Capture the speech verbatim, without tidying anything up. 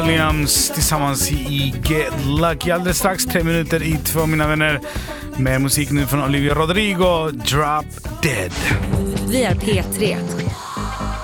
Williams tillsammans i Get Lucky. Alldeles strax tre minuter i två, mina vänner, med musik nu från Olivia Rodrigo, Drop Dead. Vi är P tre.